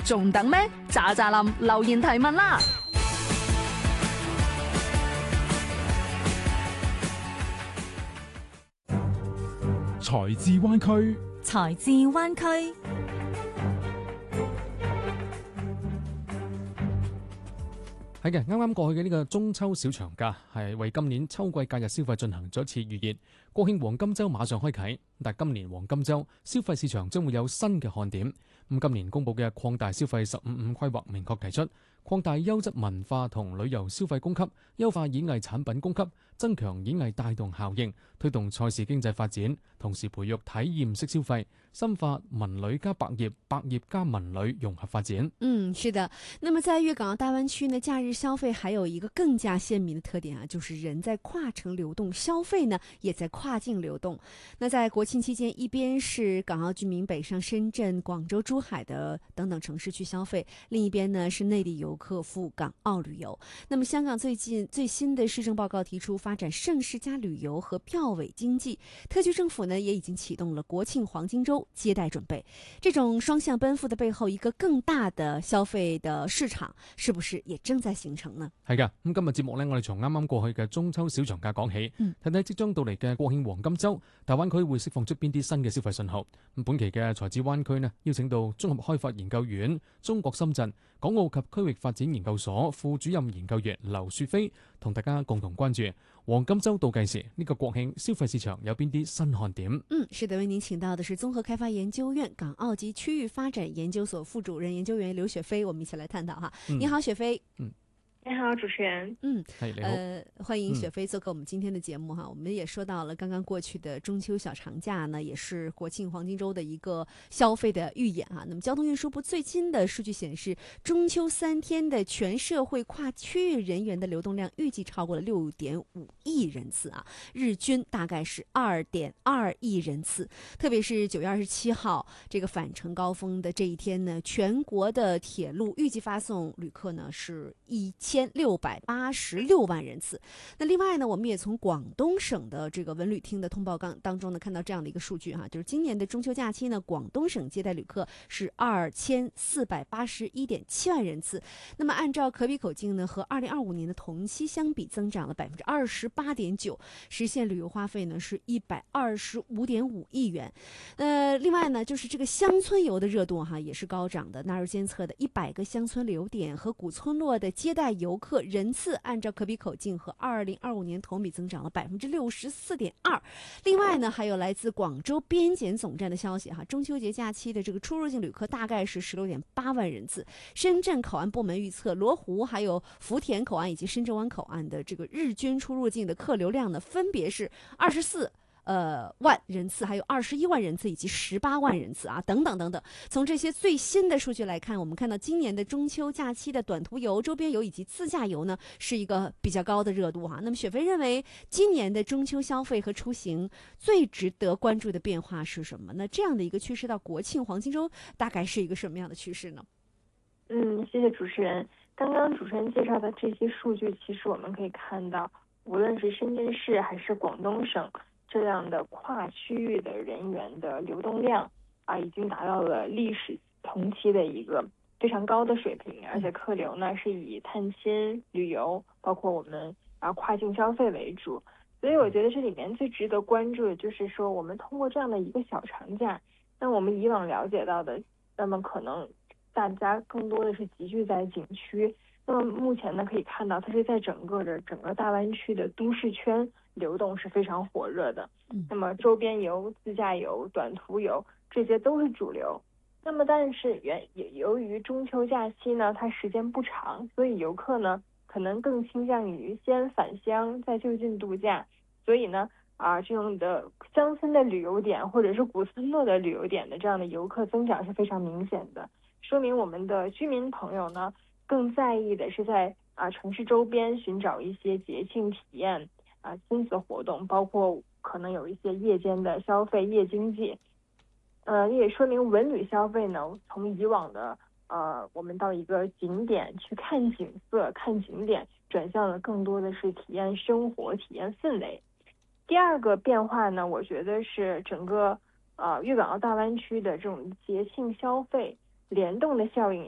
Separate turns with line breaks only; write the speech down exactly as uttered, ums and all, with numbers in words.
仲等咩？喳喳林留言提問啦！
財智灣區，
財智灣區。
係嘅，啱啱過去嘅呢個中秋小長假係為今年秋季假日消費進行咗一次預熱。國慶黃金週馬上開啟，但今年黃金週消費市場將會有新嘅看點。咁今年公布嘅擴大消費十五五規劃明確提出，擴大優質文化同旅遊消費供給，優化演藝產品供給，增強演藝帶動效應，推動賽事經濟發展，同時培育體驗式消費，深化文旅加百業、百業加文旅融合發展。
嗯，是的。那麼在粵港澳大灣區呢，假日消費還有一個更加鮮明的特點啊，就是人在跨城流動，消費呢也在跨境流動。那在國慶期間，一邊是港澳居民北上深圳、廣州、珠海的等等城市去消費，另一邊呢是內地遊客赴港澳旅遊。那麼香港最近最新的施政報告提出發展盛事加旅遊和票尾經濟，特區政府呢也已經啟動了國慶黃金週接待準備。這種雙向奔赴的背後，一個更大的消費的市場，是不是也正在形成呢？
係噶，咁今日節目呢，我哋從啱啱過去嘅中秋小長假講起，睇睇即將到嚟嘅國慶黃金週，大灣區會釋放出邊啲新嘅消費信號。咁本期嘅財智灣區呢，邀請到綜合開發研究院、中國深圳港澳及區域發展研究所副主任研究員劉雪飛，同大家共同關注黃金週倒計時呢個國慶消費市場有邊啲新看點。
嗯，是的，為您請到的是綜合開發研究院港澳及區域發展研究所副主任研究員劉雪飛，我們一起來探討哈。嗯、你好，雪飛。
嗯。
你好，主持人。
嗯，
你好。
呃，歡迎雪飛做客我們今天的節目哈。嗯、我們也說到了剛剛過去的中秋小長假呢，也是國慶黃金週的一個消費的預演哈。那麼交通運輸部最新的數據顯示，中秋三天的全社會跨區域人員的流動量預計超過了六點五億人次啊，日均大概是二點二億人次。特別是九月二十七號這個返程高峰的這一天呢，全國的鐵路預計發送旅客呢是一千六百八十六萬人次。那另外呢，我們也從廣東省的這個文旅廳的通報當當中呢，看到這樣的一個數據哈，就是今年的中秋假期呢，廣東省接待旅客是二千四百八十一點七萬人次。那麼按照可比口徑呢，和二零二五年的同期相比，增長了百分之二十八點九，實現旅遊花費呢是一百二十五點五億元。呃，另外呢，就是這個鄉村遊的熱度哈也是高漲的，納入監測的一百個鄉村旅遊點和古村落的接待遊客人次，按照可比口徑和二零二五年同比增長了百分之六十四點二。另外呢，還有來自廣州邊檢總站的消息哈，中秋節假期的這個出入境旅客大概是十六點八萬人次。深圳口岸部門預測，羅湖、還有福田口岸以及深圳灣口岸的這個日均出入境的客流量呢，分別是二十四。呃，萬人次，還有二十一萬人次，以及十八萬人次啊，等等等等。從這些最新的數據來看，我們看到今年的中秋假期的短途遊、周邊遊以及自駕遊呢，是一個比較高的熱度哈、啊。那麼雪飛認為，今年的中秋消費和出行最值得關注的變化是什麼呢？這樣的一個趨勢到國慶黃金週，大概是一個什麼樣的趨勢呢？
嗯，謝謝主持人。剛剛主持人介紹的這些數據，其實我們可以看到，無論是深圳市還是廣東省，這樣的跨區域的人員的流動量啊，已經達到了歷史同期的一個非常高的水平，而且客流呢是以探親、旅遊，包括我們啊跨境消費為主。所以我覺得這裡面最值得關注的就是說，我們通過這樣的一個小長假，那我們以往了解到的，那麼可能大家更多的是集聚在景區。那麼目前呢，可以看到它是在整個的整個大灣區的都市圈流動是非常火熱的。那麼周邊遊、自駕遊、短途遊這些都是主流。那麼但是原由於中秋假期呢，它時間不長，所以遊客呢可能更傾向於先返鄉再就近度假。所以呢啊，這種的鄉村的旅遊點或者是古村落的旅遊點的這樣的遊客增長是非常明顯的，說明我們的居民朋友呢更在意的是在啊城市周邊尋找一些節慶體驗啊親子活動，包括可能有一些夜間的消費、夜經濟。呃，也說明文旅消費呢，從以往的呃我們到一個景點去看景色、看景點，轉向了更多的是體驗生活、體驗氛圍。第二個變化呢，我覺得是整個呃粵港澳大灣區的這種節慶消費聯動的效應